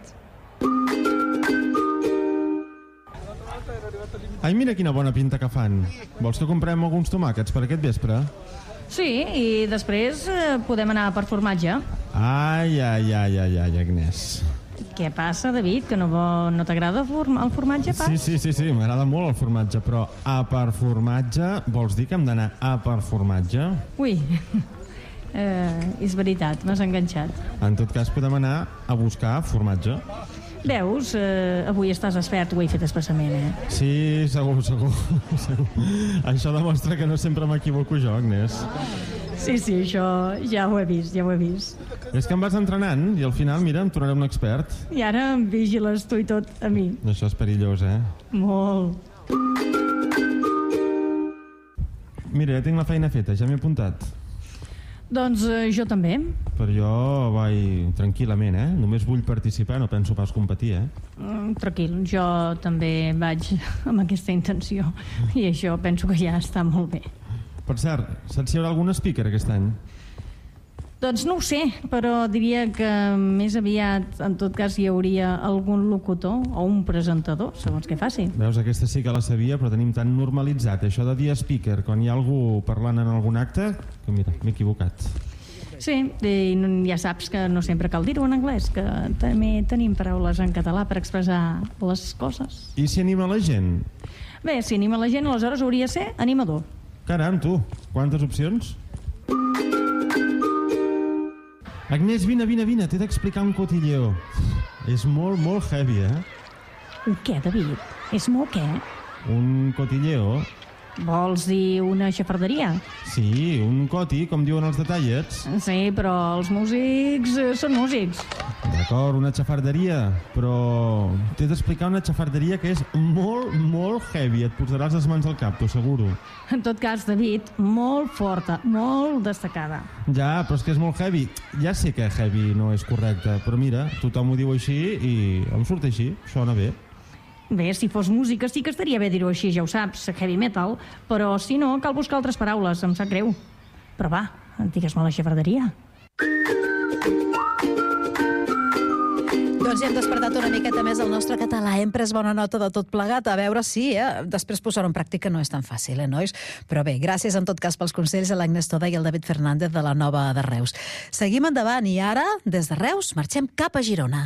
Ai, mira quina bona pinta que fan. Vols que comprem alguns tomàquets per aquest vespre? Sí, i després eh, podem anar per formatge. Ai, ai, ai, ai, ai, Agnès. Què passa, David? Que no, no t'agrada el formatge, pas? Sí, sí, sí, sí, m'agrada molt el formatge, però a per formatge vols dir que hem d'anar a per formatge? Ui, eh, és veritat, m'has enganxat. En tot cas podem anar a buscar formatge. Veus, eh, avui estàs expert, ho he fet expressament, eh? Sí, segur, segur, segur. Això demostra que no sempre m'equivoco jo, Agnès. Sí, sí, això ja ho he vist, ja ho he vist. És que em vas entrenant i al final, mira, em tornaré un expert. I ara em vigiles tu i tot a mi. Això és perillós, eh? Molt. Mira, ja tinc la feina feta, ja m'he apuntat. Doncs eh, jo també. Però jo vaig tranquil·lament, eh? Només vull participar, no penso pas competir, eh? Mm, tranquil, jo també vaig amb aquesta intenció. I això penso que ja està molt bé. Per cert, saps si hi haurà algun speaker aquest any? Doncs no ho sé, però diria que més aviat, en tot cas, hi hauria algun locutor o un presentador, segons què faci. Veus, aquesta sí que la sabia, però tenim tan normalitzat això de dir speaker quan hi ha algú parlant en algun acte, que mira, m'he equivocat. Sí, i ja saps que no sempre cal dir-ho en anglès, que també tenim paraules en català per expressar les coses. I si anima la gent? Bé, si anima la gent, aleshores hauria de ser animador. Caram, tu, quantes opcions? Agnès, vine, vine, vine, t'he d'explicar un cotilleo. És molt, molt heavy, eh? Un què, David? És molt què? Un cotilleo. Vols dir una xafarderia? Sí, un coti, com diuen els detallets. Sí, però els músics eh, són músics. D'acord, una xafarderia, però t'he d'explicar una xafarderia que és molt, molt heavy. Et posaràs les mans al cap, t'ho asseguro. En tot cas, David, molt forta, molt destacada. Ja, però és que és molt heavy. Ja sé que heavy no és correcte, però mira, tothom ho diu així i em surt així, sona bé. Bé, si fos música sí que estaria bé dir-ho així, ja ho saps, heavy metal, però si no, cal buscar altres paraules, em sap greu. Però va, digues-me la xafarderia. Doncs ja hem despertat una miqueta més el nostre català. Hem pres bona nota de tot plegat. A veure si eh? després posar-ho en pràctica no és tan fàcil, eh, nois? Però bé, gràcies en tot cas pels consells a l'Agnès Toda i al David Fernández de la Nova de Reus. Seguim endavant i ara, des de Reus, marxem cap a Girona.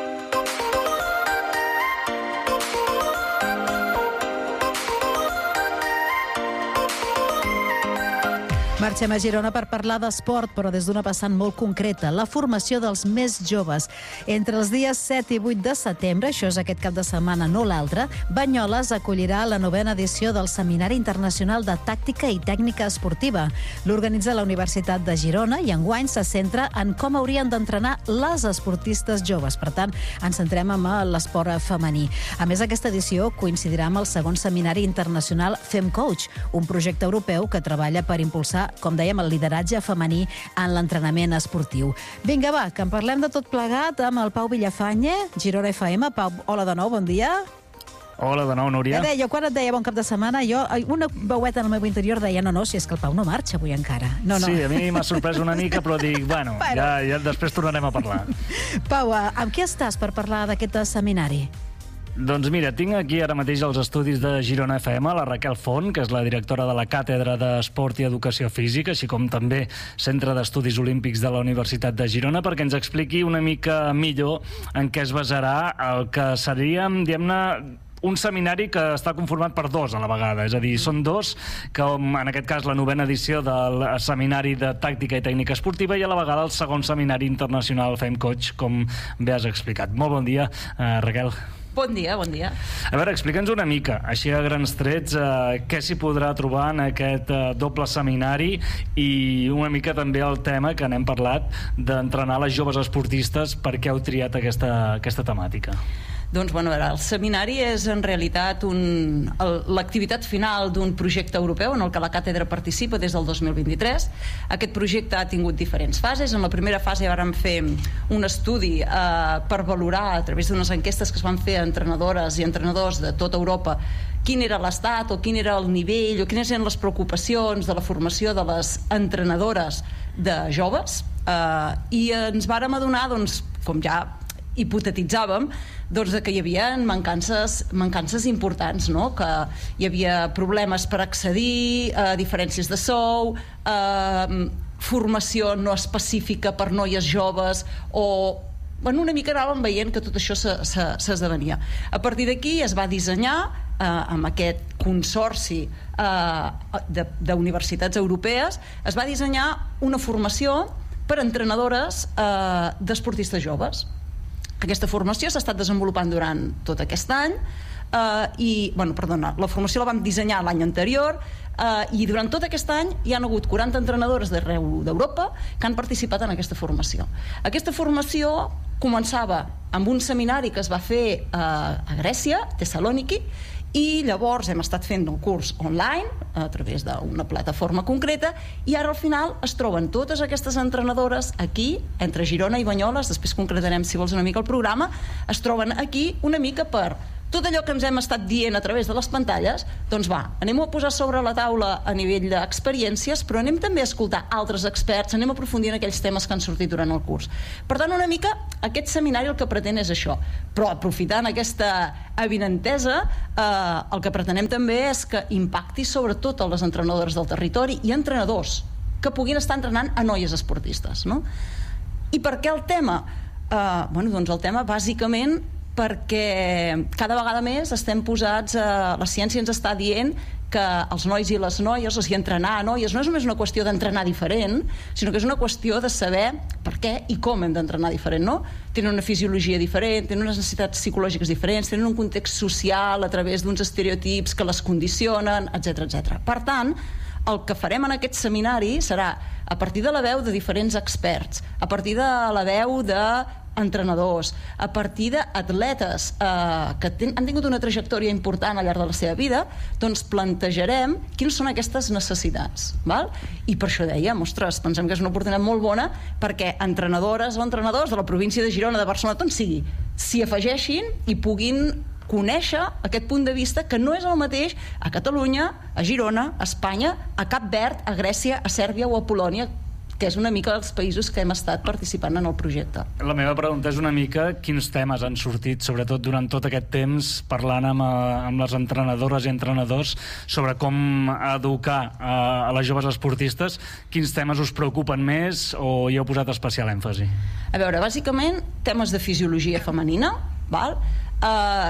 Marxem a Girona per parlar d'esport, però des d'una vessant molt concreta, la formació dels més joves. Entre els dies set i vuit de setembre, això és aquest cap de setmana, no l'altre, Banyoles acollirà la novena edició del Seminari Internacional de Tàctica i Tècnica Esportiva. L'organitza la Universitat de Girona i enguany se centra en com haurien d'entrenar les esportistes joves. Per tant, ens centrem en l'esport femení. A més, aquesta edició coincidirà amb el segon Seminari Internacional FemCoach, un projecte europeu que treballa per impulsar, com dèiem, el lideratge femení en l'entrenament esportiu. Vinga, va, que en parlem de tot plegat amb el Pau Villafanye, Girona F M. Pau, hola de nou, bon dia. Hola de nou, Núria. Què deia? Quan et deia bon cap de setmana, jo, una veueta en el meu interior deia no, no, si és que el Pau no marxa avui encara. No, no. Sí, a mi m'ha sorprès una mica, però dic, bueno, bueno. Ja, ja després tornarem a parlar. Pau, amb què estàs per parlar d'aquest seminari? Doncs mira, tinc aquí ara mateix els estudis de Girona F M, la Raquel Font, que és la directora de la Càtedra d'Esport i Educació Física, així com també Centre d'Estudis Olímpics de la Universitat de Girona, perquè ens expliqui una mica millor en què es basarà el que seríem, diguem-ne, un seminari que està conformat per dos a la vegada, és a dir, són dos, com en aquest cas la novena edició del seminari de tàctica i tècnica esportiva, i a la vegada el segon seminari internacional Fem Coach, com bé has explicat. Molt bon dia, eh, Raquel. Bon dia, bon dia. A veure, explica'ns una mica, així a grans trets, eh, què s'hi podrà trobar en aquest eh, doble seminari i una mica també el tema que n'hem parlat d'entrenar les joves esportistes. Per què heu triat aquesta, aquesta temàtica? Doncs, bueno, el seminari és en realitat un, l'activitat final d'un projecte europeu en el que la càtedra participa des del dos mil vint-i-tres. Aquest projecte ha tingut diferents fases. En la primera fase vàrem fer un estudi eh, per valorar a través d'unes enquestes que es van fer a entrenadores i entrenadors de tota Europa quin era l'estat o quin era el nivell o quines eren les preocupacions de la formació de les entrenadores de joves, eh, i ens vàrem adonar, doncs, com ja hipotetitzàvem, doncs, que hi havia mancances, mancances importants, no? Que hi havia problemes per accedir, eh, diferències de sou, eh, formació no específica per noies joves, o bueno, una mica anàvem veient que tot això s'esdevenia. A partir d'aquí es va dissenyar, eh, amb aquest consorci eh, d'universitats europees, es va dissenyar una formació per a entrenadores eh, d'esportistes joves. Aquesta formació s'ha estat desenvolupant durant tot aquest any, eh, i, bueno, perdona, la formació la vam dissenyar l'any anterior, eh, i durant tot aquest any hi han hagut quaranta entrenadores d'arreu d'Europa que han participat en aquesta formació. Aquesta formació començava amb un seminari que es va fer eh, a Grècia, Tessalòniki, i llavors hem estat fent el curs online a través d'una plataforma concreta, i ara al final es troben totes aquestes entrenadores aquí, entre Girona i Banyoles, després concretarem si vols una mica el programa, es troben aquí una mica per tot allò que ens hem estat dient a través de les pantalles. Doncs va, anem-ho a posar sobre la taula a nivell d'experiències, però anem també a escoltar altres experts, anem a aprofundir en aquells temes que han sortit durant el curs. Per tant, una mica, aquest seminari el que pretén és això, però aprofitant aquesta avinentesa, eh, el que pretenem també és que impacti sobretot a les entrenadores del territori i entrenadors que puguin estar entrenant a noies esportistes, no? I per què el tema? Eh, bueno, doncs el tema bàsicament perquè cada vegada més estem posats, eh, la ciència ens està dient que els nois i les noies, o sigui, entrenar a noies no és només una qüestió d'entrenar diferent, sinó que és una qüestió de saber per què i com hem d'entrenar diferent, no? Tenen una fisiologia diferent, tenen unes necessitats psicològiques diferents, tenen un context social a través d'uns estereotips que les condicionen, etcètera, etcètera. Per tant, el que farem en aquest seminari serà a partir de la veu de diferents experts, a partir de la veu de entrenadors, a partir d'atletes eh, que ten, han tingut una trajectòria important al llarg de la seva vida, doncs plantejarem quines són aquestes necessitats, val? I per això dèiem, ostres, pensem que és una oportunitat molt bona perquè entrenadores o entrenadors de la província de Girona, de Barcelona, on sigui, s'hi afegeixin i puguin conèixer aquest punt de vista que no és el mateix a Catalunya, a Girona, a Espanya, a Cap Verd, a Grècia, a Sèrbia o a Polònia, que és una mica els països que hem estat participant en el projecte. La meva pregunta és una mica quins temes han sortit, sobretot durant tot aquest temps, parlant amb, amb les entrenadores i entrenadors sobre com educar a, a les joves esportistes. Quins temes us preocupen més o hi heu posat especial èmfasi? A veure, bàsicament, temes de fisiologia femenina, val? Eh,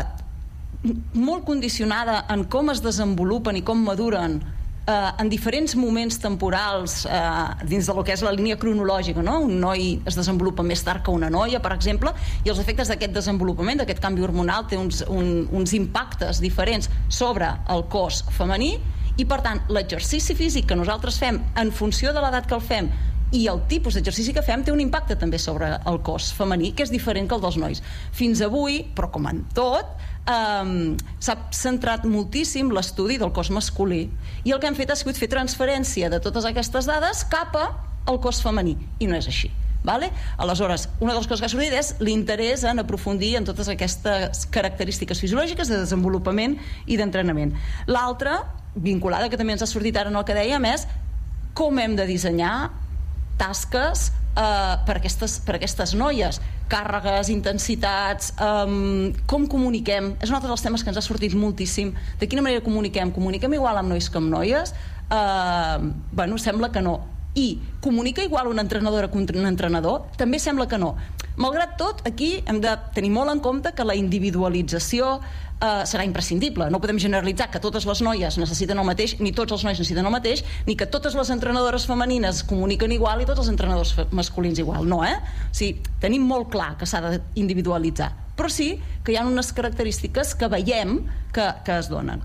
molt condicionada en com es desenvolupen i com maduren Uh, en diferents moments temporals uh, dins de lo que és la línia cronològica, no? Un noi es desenvolupa més tard que una noia, per exemple, i els efectes d'aquest desenvolupament, d'aquest canvi hormonal, té uns, un, uns impactes diferents sobre el cos femení, i per tant l'exercici físic que nosaltres fem en funció de l'edat que el fem i el tipus d'exercici que fem té un impacte també sobre el cos femení, que és diferent que el dels nois. Fins avui, però com en tot, Um, s'ha centrat moltíssim l'estudi del cos masculí, i el que hem fet ha sigut fer transferència de totes aquestes dades cap al cos femení, i no és així, vale? Aleshores, una de les coses que ha sortit és l'interès en aprofundir en totes aquestes característiques fisiològiques de desenvolupament i d'entrenament. L'altra, vinculada, que també ens ha sortit ara en el que dèiem, és com hem de dissenyar tasques Uh, per, aquestes, per aquestes noies, càrregues, intensitats, um, com comuniquem. És un altre dels temes que ens ha sortit moltíssim. De quina manera comuniquem? Comuniquem igual amb nois que amb noies? Uh, bueno, sembla que no. i comunica igual una entrenadora que un entrenador? També sembla que no. Malgrat tot, aquí hem de tenir molt en compte que la individualització eh, serà imprescindible. No podem generalitzar que totes les noies necessiten el mateix, ni tots els nois necessiten el mateix, ni que totes les entrenadores femenines comuniquen igual i tots els entrenadors masculins igual. No, eh? O sigui, tenim molt clar que s'ha d'individualitzar, però sí que hi ha unes característiques que veiem que, que es donen.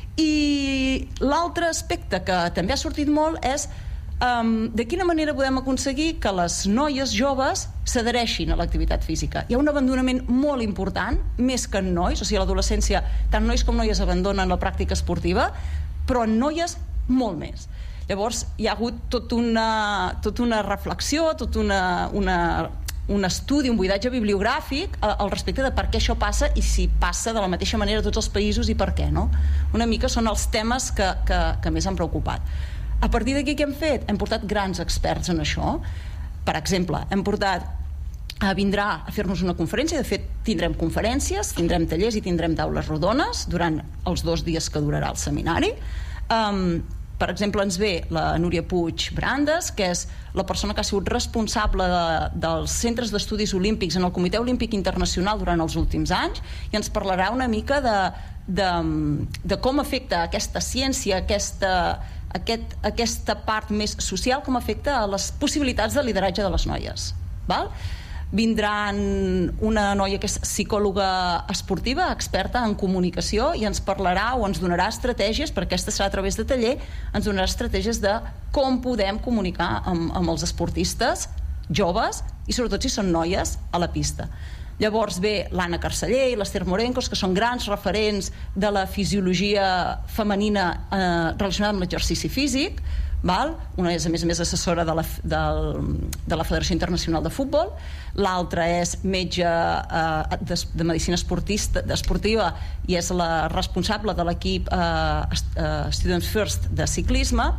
I l'altre aspecte que també ha sortit molt és Um, de quina manera podem aconseguir que les noies joves s'adhereixin a l'activitat física. Hi ha un abandonament molt important, més que en nois, o sigui, a l'adolescència tant nois com noies abandonen la pràctica esportiva, però en noies molt més. Llavors hi ha hagut tot una, tot una reflexió, tot una, una, un estudi, un buidatge bibliogràfic al respecte de per què això passa i si passa de la mateixa manera a tots els països i per què, no? Una mica són els temes que, que, que més han preocupat. A partir d'aquí què hem fet? Hem portat grans experts en això. Per exemple, hem portat a vindrà a fer-nos una conferència. De fet, tindrem conferències, tindrem tallers i tindrem taules rodones durant els dos dies que durarà el seminari. Um, per exemple, ens ve la Núria Puig Brandes, que és la persona que ha sigut responsable de, dels centres d'estudis olímpics en el Comitè Olímpic Internacional durant els últims anys, i ens parlarà una mica de, de, de com afecta aquesta ciència, aquesta Aquest, aquesta part més social, com afecta a les possibilitats de lideratge de les noies. Val? Vindran una noia que és psicòloga esportiva, experta en comunicació, i ens parlarà o ens donarà estratègies, perquè aquesta serà a través de taller, ens donarà estratègies de com podem comunicar amb, amb els esportistes joves i sobretot si són noies a la pista. Llavors ve l'Anna Carceller i l'Ester Morencos, que són grans referents de la fisiologia femenina eh, relacionada amb l'exercici físic. Val? Una és, a més a més, assessora de la, de, de la Federació Internacional de Futbol. L'altra és metge eh, de, de medicina esportista, esportiva i és la responsable de l'equip eh, Students First de ciclisme.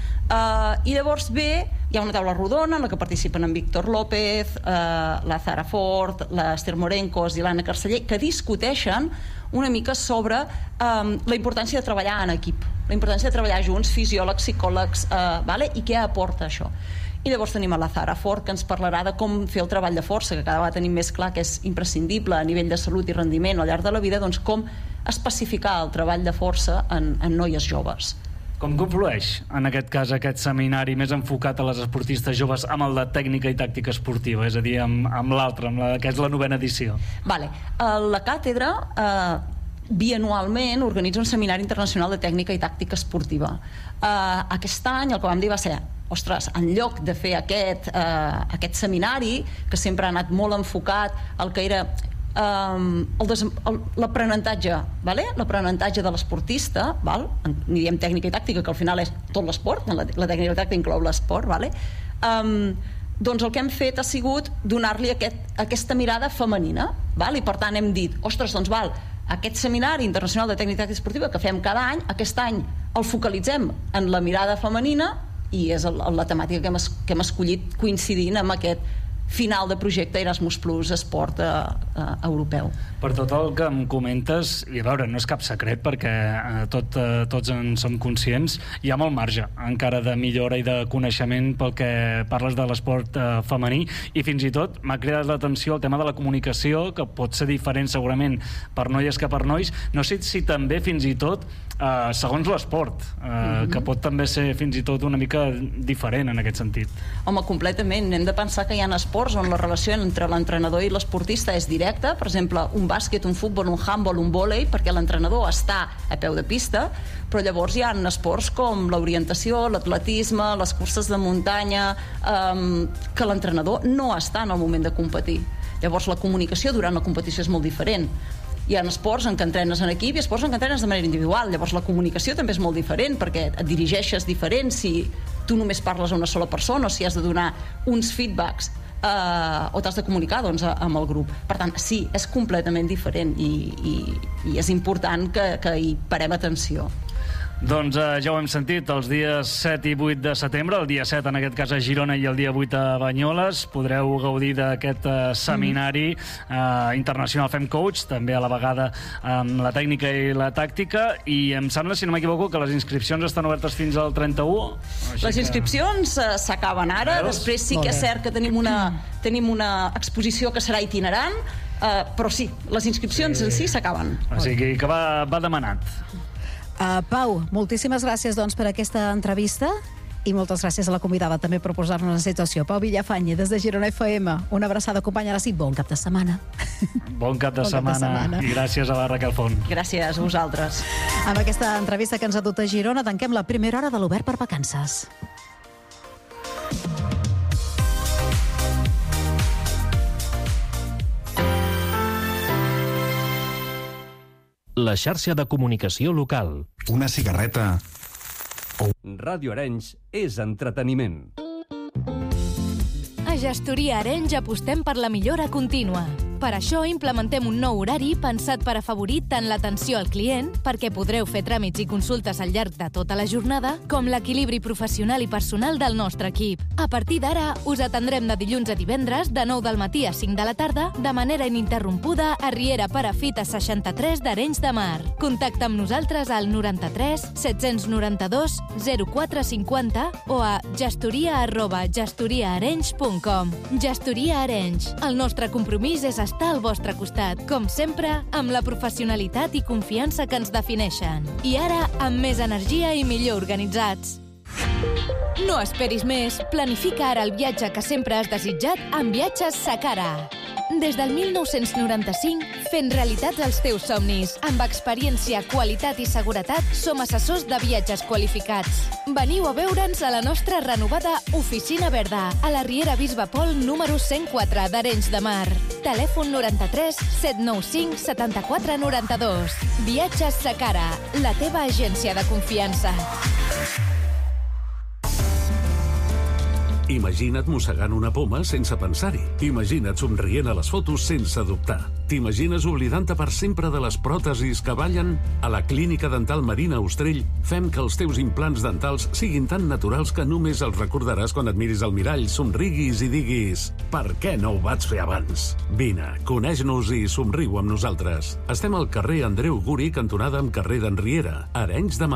Uh, i llavors ve, hi ha una taula rodona en la que participen en Víctor López, uh, la Zara Ford, l'Ester Morencos i l'Anna Carceller, que discuteixen una mica sobre um, la importància de treballar en equip, la importància de treballar junts, fisiòlegs, psicòlegs, uh, vale? I què aporta això. I llavors tenim a la Zara Ford, que ens parlarà de com fer el treball de força, que cada vegada tenim més clar que és imprescindible a nivell de salut i rendiment al llarg de la vida, doncs com especificar el treball de força en, en noies joves. Com conflueix, en aquest cas, aquest seminari més enfocat a les esportistes joves amb el de tècnica i tàctica esportiva, és a dir, amb, amb l'altre, amb la, que és la novena edició? Vale. La càtedra eh, bianualment organitza un seminari internacional de tècnica i tàctica esportiva. Eh, aquest any el que vam dir va ser ostres, en lloc de fer aquest, eh, aquest seminari, que sempre ha anat molt enfocat al que era Um, l'aprenentatge, vale? l'aprenentatge de l'esportista, val? Ni diem tècnica i tàctica, que al final és tot l'esport, la, la tècnica i tàctica inclou l'esport, vale? um, doncs el que hem fet ha sigut donar-li aquest, aquesta mirada femenina, val? I per tant hem dit, ostres, doncs val, aquest seminari internacional de tècnica i tàctica esportiva que fem cada any, aquest any el focalitzem en la mirada femenina i és el, la temàtica que hem, que hem escollit coincidint amb aquest final de projecte Erasmus Plus Esport eh, eh, europeu. Per tot el que em comentes, i a veure, no és cap secret perquè eh, tot, eh, tots en som conscients, hi ha molt marge encara de millora i de coneixement pel que parles de l'esport eh, femení, i fins i tot m'ha cridat l'atenció el tema de la comunicació, que pot ser diferent segurament per noies que per nois. No sé si també fins i tot eh, segons l'esport, eh, mm-hmm. que pot també ser fins i tot una mica diferent en aquest sentit. Home, completament. Hem de pensar que hi ha esports on la relació entre l'entrenador i l'esportista és directa, per exemple, un bàsquet, un futbol, un handball, un vòlei, perquè l'entrenador està a peu de pista, però llavors hi ha esports com l'orientació, l'atletisme, les curses de muntanya, um, que l'entrenador no està en el moment de competir. Llavors la comunicació durant la competició és molt diferent. Hi ha esports en què entrenes en equip i esports en què entrenes de manera individual. Llavors la comunicació també és molt diferent, perquè et dirigeixes diferent si tu només parles a una sola persona o si has de donar uns feedbacks Uh, o t'has de comunicar doncs, amb el grup. Per tant, sí, és completament diferent i, i, i és important que, que hi parem atenció. Doncs eh, ja ho hem sentit, els dies set i vuit de setembre, el dia set en aquest cas a Girona i el dia vuit a Banyoles, podreu gaudir d'aquest eh, seminari eh, internacional Fem Coach, també a la vegada amb la tècnica i la tàctica, i em sembla, si no m'equivoco, que les inscripcions estan obertes fins al trenta-u. Les inscripcions eh, s'acaben ara, Veus? després sí que és cert que tenim una, tenim una exposició que serà itinerant, eh, però sí, les inscripcions sí. en si s'acaben. O sigui que va, va demanat. Uh, Pau, moltíssimes gràcies doncs, per aquesta entrevista i moltes gràcies a la convidada també per posar-nos en situació. Pau Villafañe, des de Girona F M. Una abraçada, companya. Ara sí, bon cap de setmana. Bon cap de, bon setmana, cap de setmana i gràcies a la Raquel Font. Gràcies a vosaltres. Amb aquesta entrevista que ens ha dut a Girona tanquem la primera hora de l'Obert per Vacances. La xarxa de comunicació local. Una cigarreta. Ràdio Arenys és entreteniment. A Gestoria Arenys apostem per la millora contínua. Per això implementem un nou horari pensat per afavorir tant l'atenció al client, perquè podreu fer tràmits i consultes al llarg de tota la jornada, com l'equilibri professional i personal del nostre equip. A partir d'ara, us atendrem de dilluns a divendres, de nou del matí a cinc de la tarda, de manera ininterrompuda a Riera Perafita seixanta-tres d'Arenys de Mar. Contacta amb nosaltres al noranta-tres set-cents noranta-dos zero quatre cinquanta o a gestoria arroba gestoriaarenys punt com. Gestoria Arenys. El nostre compromís és estar al vostre costat, com sempre, amb la professionalitat i confiança que ens defineixen. I ara, amb més energia i millor organitzats. No esperis més. Planifica ara el viatge que sempre has desitjat amb Viatges Sacara. Des del mil nou-cents noranta-cinc, fent realitats els teus somnis. Amb experiència, qualitat i seguretat, som assessors de viatges qualificats. Veniu a veure'ns a la nostra renovada Oficina Verda, a la Riera Bisbe Pol número cent quatre d'Arenys de Mar. Telèfon noranta-tres set nou cinc setanta-quatre noranta-dos. Viatges Sacara, la teva agència de confiança. Imagina't mossegant una poma sense pensar-hi. Imagina't somrient a les fotos sense dubtar. T'imagines oblidant-te per sempre de les pròtesis que ballen? A la Clínica Dental Marina Ostrell fem que els teus implants dentals siguin tan naturals que només els recordaràs quan et miris al mirall, somriguis i diguis «Per què no ho vaig fer abans?» Vine, coneix-nos i somriu amb nosaltres. Estem al carrer Andreu Guri, cantonada amb carrer d'Enriera, Arenys de Mar.